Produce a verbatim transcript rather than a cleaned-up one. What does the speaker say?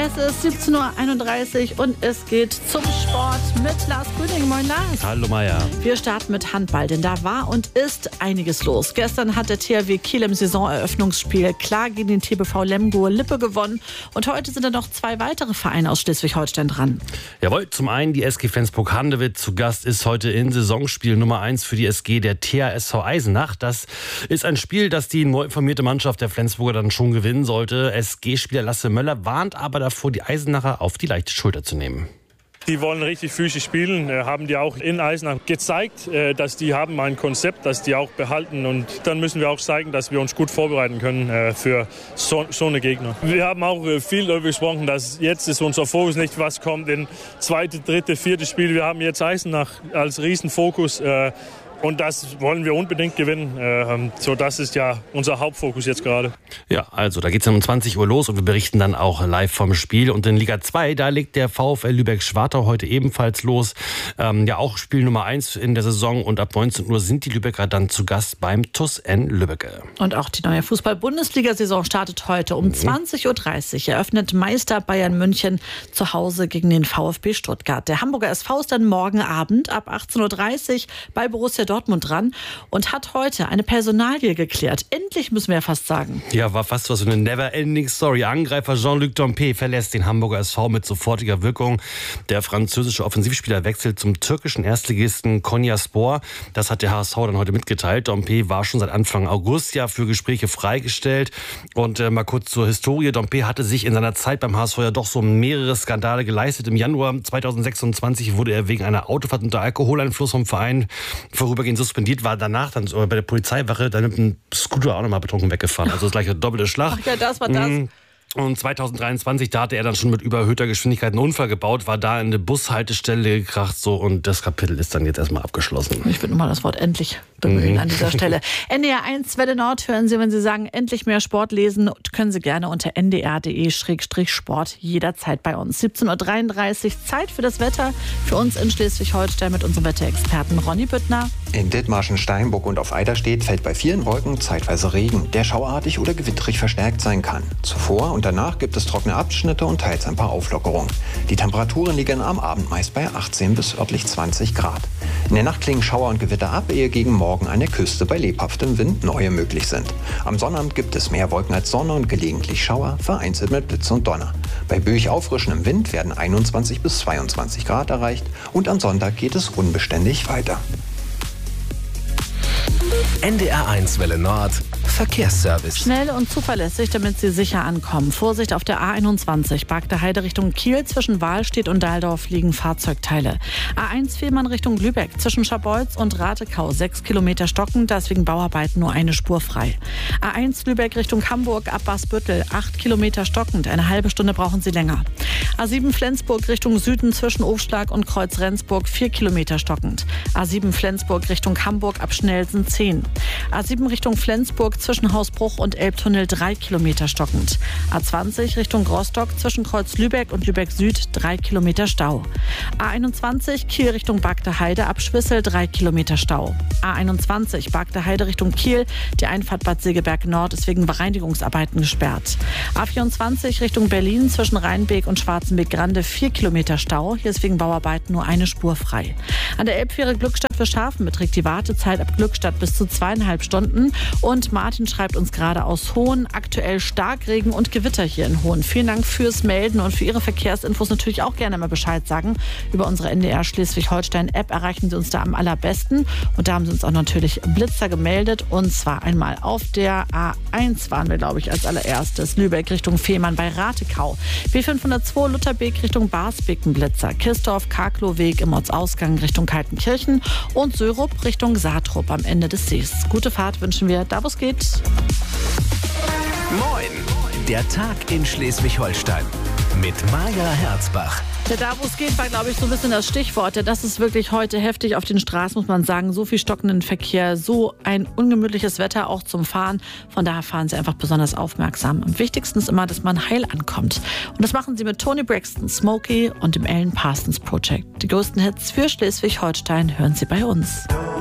Es ist siebzehn Uhr einunddreißig und es geht zum Sport mit Lars Grüning. Moin Lars. Hallo Maja. Wir starten mit Handball, denn da war und ist einiges los. Gestern hat der T H W Kiel im Saisoneröffnungsspiel klar gegen den T B V Lemgo-Lippe gewonnen. Und heute sind dann noch zwei weitere Vereine aus Schleswig-Holstein dran. Jawohl, zum einen die S G Flensburg-Handewitt. Zu Gast ist heute in Saisonspiel Nummer eins für die S G der T H S V Eisenach. Das ist ein Spiel, das die neu informierte Mannschaft der Flensburger dann schon gewinnen sollte. S G-Spieler Lasse Möller warnt aber davor, die Eisenacher auf die leichte Schulter zu nehmen. Die wollen richtig physisch spielen, haben die auch in Eisenach gezeigt, dass die haben ein Konzept, das die auch behalten. Und dann müssen wir auch zeigen, dass wir uns gut vorbereiten können für so, so eine Gegner. Wir haben auch viel darüber gesprochen, dass jetzt ist unser Fokus nicht, was kommt in zweite, dritte, vierte Spiel. Wir haben jetzt Eisenach als Riesenfokus. Und das wollen wir unbedingt gewinnen. So, das ist ja unser Hauptfokus jetzt gerade. Ja, also da geht es dann um zwanzig Uhr los und wir berichten dann auch live vom Spiel. Und in Liga zwei, da legt der VfL Lübeck-Schwartau heute ebenfalls los. Ähm, ja, auch Spiel Nummer eins in der Saison. Und ab neunzehn Uhr sind die Lübecker dann zu Gast beim T U S N Lübbecke. Und auch die neue Fußball-Bundesliga-Saison startet heute. Um zwanzig Uhr dreißig eröffnet Meister Bayern München zu Hause gegen den VfB Stuttgart. Der Hamburger S V ist dann morgen Abend ab achtzehn Uhr dreißig bei Borussia Dortmund dran und hat heute eine Personalie geklärt. Endlich, müssen wir ja fast sagen. Ja, war fast was so eine never-ending Story. Angreifer Jean-Luc Dompe verlässt den Hamburger S V mit sofortiger Wirkung. Der französische Offensivspieler wechselt zum türkischen Erstligisten Konyaspor. Das hat der H S V dann heute mitgeteilt. Dompe war schon seit Anfang August ja für Gespräche freigestellt. Und äh, mal kurz zur Historie. Dompe hatte sich in seiner Zeit beim H S V ja doch so mehrere Skandale geleistet. Im Januar zweitausendsechsundzwanzig wurde er wegen einer Autofahrt unter Alkoholeinfluss vom Verein vorübergehend suspendiert, war danach dann bei der Polizeiwache dann mit dem Scooter auch nochmal betrunken weggefahren. Also das gleiche doppelte Schlag. Ach ja, das war das. Mhm. Und zweitausenddreiundzwanzig, da hatte er dann schon mit überhöhter Geschwindigkeit einen Unfall gebaut, war da in eine Bushaltestelle gekracht so und das Kapitel ist dann jetzt erstmal abgeschlossen. Ich würde nochmal das Wort endlich bemühen mhm. an dieser Stelle. N D R eins Welle Nord hören Sie, wenn Sie sagen, endlich mehr Sport lesen, können Sie gerne unter n d r punkt d e Schrägstrich sport jederzeit bei uns. siebzehn Uhr dreiunddreißig, Zeit für das Wetter für uns in Schleswig-Holstein mit unserem Wetterexperten Ronny Büttner. In Dithmarschen, Steinburg und auf Eiderstedt fällt bei vielen Wolken zeitweise Regen, der schauartig oder gewitterig verstärkt sein kann. Zuvor und danach gibt es trockene Abschnitte und teils ein paar Auflockerungen. Die Temperaturen liegen am Abend meist bei achtzehn bis örtlich zwanzig Grad. In der Nacht klingen Schauer und Gewitter ab, ehe gegen Morgen an der Küste bei lebhaftem Wind neue möglich sind. Am Sonnabend gibt es mehr Wolken als Sonne und gelegentlich Schauer, vereinzelt mit Blitz und Donner. Bei böig auffrischendem Wind werden einundzwanzig bis zweiundzwanzig Grad erreicht und am Sonntag geht es unbeständig weiter. N D R eins Welle Nord Verkehrsservice. Schnell und zuverlässig, damit Sie sicher ankommen. Vorsicht auf der A einundzwanzig, Bargter Heide Richtung Kiel. Zwischen Wahlstedt und Dahldorf liegen Fahrzeugteile. A eins Fehmarn Richtung Lübeck. Zwischen Scharbeutz und Ratekau sechs Kilometer stockend, deswegen Bauarbeiten nur eine Spur frei. A eins Lübeck Richtung Hamburg ab Basbüttel acht Kilometer stockend. Eine halbe Stunde brauchen Sie länger. A sieben Flensburg Richtung Süden zwischen Ofschlag und Kreuz Rendsburg vier Kilometer stockend. A sieben Flensburg Richtung Hamburg ab Schnelsen zehn. A sieben Richtung Flensburg zwischen Hausbruch und Elbtunnel drei Kilometer stockend. A zwanzig Richtung Rostock zwischen Kreuz Lübeck und Lübeck Süd drei Kilometer Stau. A einundzwanzig Kiel Richtung Bargter Heide ab Schwissel drei Kilometer Stau. A einundzwanzig Bargter Heide Richtung Kiel, die Einfahrt Bad Segeberg Nord ist wegen Bereinigungsarbeiten gesperrt. A vierundzwanzig Richtung Berlin zwischen Rheinbeek und Schwarzenbeek-Grande vier Kilometer Stau, hier ist wegen Bauarbeiten nur eine Spur frei. An der Elbfähre Glückstadt für Schafen beträgt die Wartezeit ab Glückstadt bis zu zweieinhalb Stunden. Und Martin schreibt uns gerade aus Hohn, aktuell Starkregen und Gewitter hier in Hohn. Vielen Dank fürs Melden und für Ihre Verkehrsinfos natürlich auch gerne mal Bescheid sagen. Über unsere N D R Schleswig-Holstein-App erreichen Sie uns da am allerbesten. Und da haben Sie uns auch natürlich Blitzer gemeldet. Und zwar einmal auf der A eins waren wir, glaube ich, als allererstes. Lübeck Richtung Fehmarn bei Ratekau. B fünfhundertzwei Lutherbeek Richtung Barsbeken Blitzer. Kirsdorf Karkloweg im Ortsausgang Richtung Kaltenkirchen. Und Sörup Richtung Saatrup am Ende des Sees. Gute Fahrt wünschen wir, da wo es geht. Moin, der Tag in Schleswig-Holstein mit Maja Herzbach. Ja, da wo es geht, war, glaube ich, so ein bisschen das Stichwort. Ja, das ist wirklich heute heftig auf den Straßen, muss man sagen. So viel stockenden Verkehr, so ein ungemütliches Wetter auch zum Fahren. Von daher fahren Sie einfach besonders aufmerksam. Am wichtigsten ist immer, dass man heil ankommt. Und das machen Sie mit Toni Braxton, Smokey und dem Alan Parsons Project. Die größten Hits für Schleswig-Holstein hören Sie bei uns.